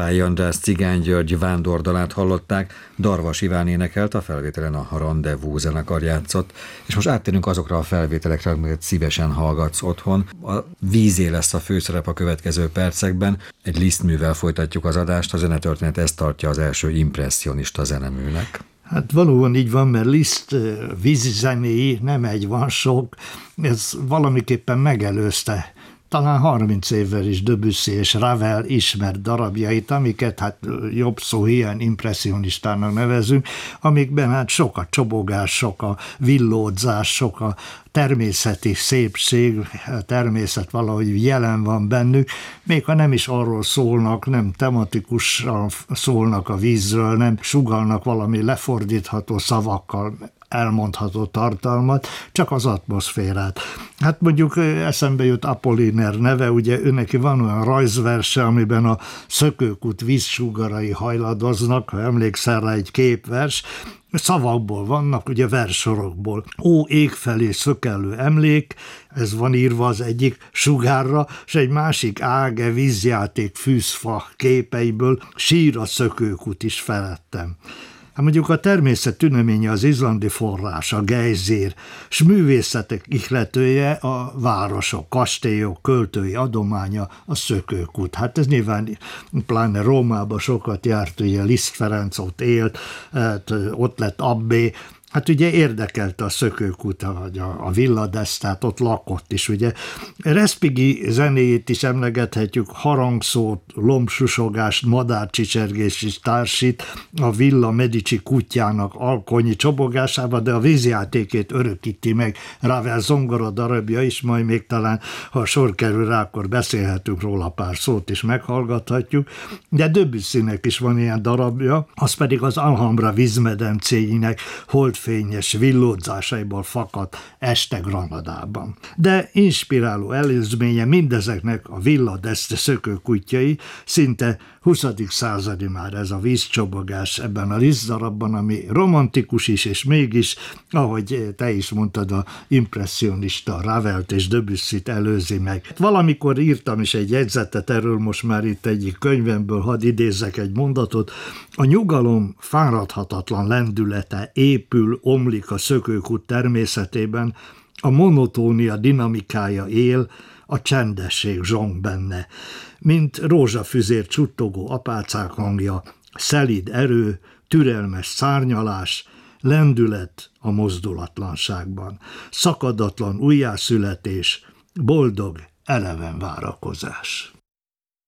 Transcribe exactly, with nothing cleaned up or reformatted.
Pályi András, Cigány György vándordalát hallották, Darvas Iván énekelt, a felvételen a Rendezvous zenekar játszott, és most áttérünk azokra a felvételekre, amiket szívesen hallgatsz otthon. A vízé lesz a főszerep a következő percekben, egy Liszt-művel folytatjuk az adást, a zenetörténet ezt tartja az első impresszionista zeneműnek. Hát valóban így van, mert Liszt vízi zenéi nem egy van sok, ez valamiképpen megelőzte talán harminc évvel is Debussy és Ravel ismert darabjait, amiket hát jobb szó ilyen impresszionistának nevezünk, amikben hát sok a csobogás, sok a villódzás, sok a természeti szépség, a természet valahogy jelen van bennük, még ha nem is arról szólnak, nem tematikusan szólnak a vízről, nem sugallnak valami lefordítható szavakkal elmondható tartalmat, csak az atmoszférát. Hát mondjuk eszembe jut Apolliner neve, ugye őneki van olyan rajzverse, amiben a szökőkút vízsugarai hajladoznak, ha emlékszel rá, egy képvers, szavakból vannak, ugye versorokból. Ó, ég felé szökelő emlék, ez van írva az egyik sugárra, és egy másik áge vízjáték fűzfa képeiből sír a szökőkút is felettem. Hát mondjuk a természet tüneménye az izlandi forrás, a gejzér, s művészetek ihletője a városok, kastélyok, költői adománya, a szökőkút. Hát ez nyilván pláne Rómában sokat járt, ugye Liszt Ferenc ott élt, hát ott lett abbé. Hát ugye érdekelte a szökőkút, a, a Villadesz, tehát ott lakott is, ugye. Respighi zenéjét is emlegethetjük, harangszót, lombsusogást, madárcsicsergés is társít a Villa Medici kutyának alkonyi csobogásába, de a vízjátékét örökíti meg Ravel zongora darabja is, majd még talán, ha sor kerül rá, akkor beszélhetünk róla pár szót is meghallgathatjuk, de Debussynek is van ilyen darabja, az pedig az Alhambra vízmedencéinek holt fényes villódzásaiból fakadt este Granadában. De inspiráló előzménye mindezeknek a Villa d'Este szökőkutyai, szinte huszadik századi már ez a vízcsobogás ebben a Liszt darabban, ami romantikus is, és mégis, ahogy te is mondtad, a impresszionista Ravelt és Debussyt előzi meg. Valamikor írtam is egy jegyzetet erről, most már itt egyik könyvemből, hadd idézzek egy mondatot. A nyugalom fáradhatatlan lendülete épül, omlik a szökőkút természetében, a monotónia dinamikája él, a csendesség zsong benne, mint rózsafüzér csuttogó apácák hangja, szelíd erő, türelmes szárnyalás, lendület a mozdulatlanságban, szakadatlan újjászületés, boldog, eleven várakozás.